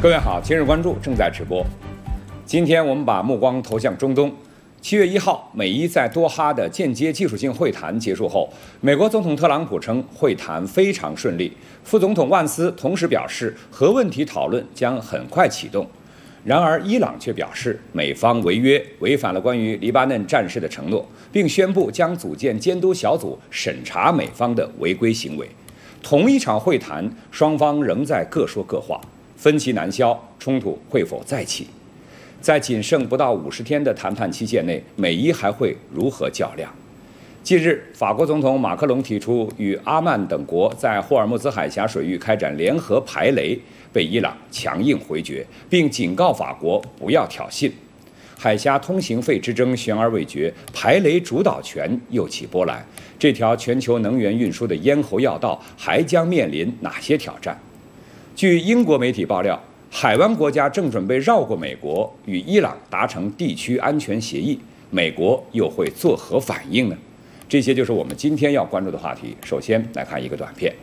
各位好，今日关注正在直播。今天我们把目光投向中东。7月1号，美伊在多哈的间接技术性会谈结束后，美国总统特朗普称会谈非常顺利，副总统万斯同时表示核问题讨论将很快启动。然而，伊朗却表示美方违约，违反了关于黎巴嫩战事的承诺，并宣布将组建监督小组审查美方的违规行为。同一场会谈，双方仍在各说各话，分歧难消，冲突会否再起？在仅剩不到50天的谈判期限内，美伊还会如何较量？近日，法国总统马克龙提出与阿曼等国在霍尔木兹海峡水域开展联合排雷，被伊朗强硬回绝，并警告法国不要挑衅。海峡通行费之争悬而未决，排雷主导权又起波澜。这条全球能源运输的咽喉要道还将面临哪些挑战？据英国媒体爆料，海湾国家正准备绕过美国，与伊朗达成地区安全协议，美国又会作何反应呢？这些就是我们今天要关注的话题。首先来看一个短片。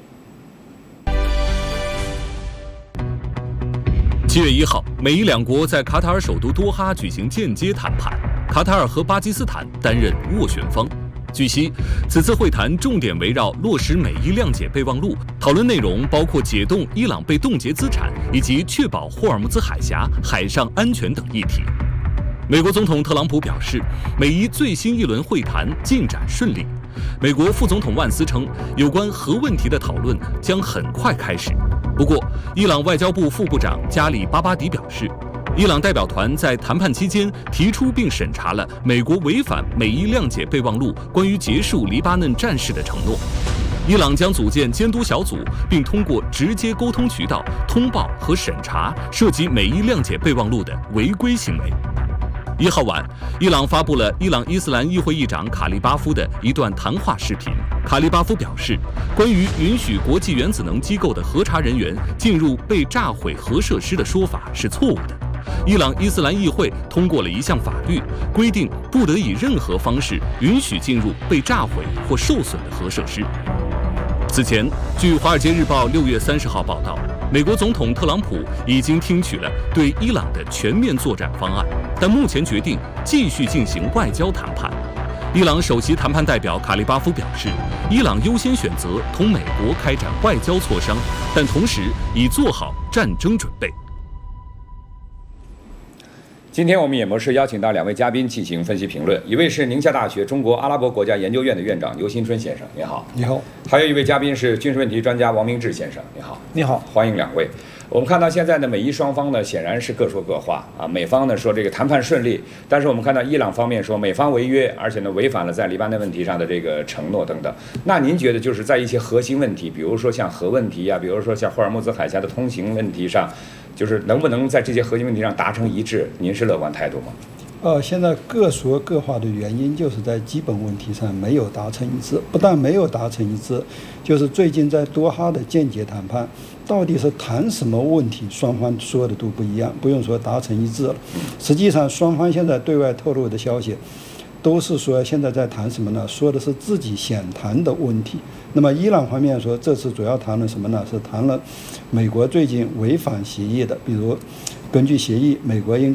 7月1号，美伊两国在卡塔尔首都多哈举行间接谈判，卡塔尔和巴基斯坦担任斡旋方。据悉，此次会谈重点围绕落实美伊谅解备忘录，讨论内容包括解冻伊朗被冻结资产以及确保霍尔木兹海峡海上安全等议题。美国总统特朗普表示，美伊最新一轮会谈进展顺利。美国副总统万斯称，有关核问题的讨论将很快开始。不过，伊朗外交部副部长加里巴巴迪表示，伊朗代表团在谈判期间提出并审查了美国违反美伊谅解备忘录关于结束黎巴嫩战事的承诺。伊朗将组建监督小组，并通过直接沟通渠道通报和审查涉及美伊谅解备忘录的违规行为。1号晚，伊朗发布了伊朗伊斯兰议会议长卡利巴夫的一段谈话视频。卡利巴夫表示，关于允许国际原子能机构的核查人员进入被炸毁核设施的说法是错误的。伊朗伊斯兰议会通过了一项法律，规定不得以任何方式允许进入被炸毁或受损的核设施。此前，据《华尔街日报》6月30号报道，美国总统特朗普已经听取了对伊朗的全面作战方案，但目前决定继续进行外交谈判。伊朗首席谈判代表卡利巴夫表示，伊朗优先选择同美国开展外交磋商，但同时已做好战争准备。 今天我们演播室邀请到2位嘉宾进行分析评论，一位是宁夏大学中国阿拉伯国家研究院的院长牛新春先生，你好。 你好。 还有一位嘉宾是军事问题专家王明志先生，你好。 你好， 欢迎2位。我们看到现在呢，美伊双方呢显然是各说各话啊。美方呢说这个谈判顺利，但是我们看到伊朗方面说美方违约，而且呢违反了在黎巴嫩问题上的这个承诺等等。那您觉得就是在一些核心问题，比如说像核问题啊，比如说像霍尔木兹海峡的通行问题上，就是能不能在这些核心问题上达成一致？您是乐观态度吗？ 现在各说各话的原因就是在基本问题上没有达成一致，不但没有达成一致，就是最近在多哈的间接谈判，到底是谈什么问题，双方说的都不一样，不用说达成一致了。实际上，双方现在对外透露的消息，都是说现在在谈什么呢？说的是自己想谈的问题。那么伊朗方面说，这次主要谈了什么呢？是谈了美国最近违反协议的，比如根据协议，美国应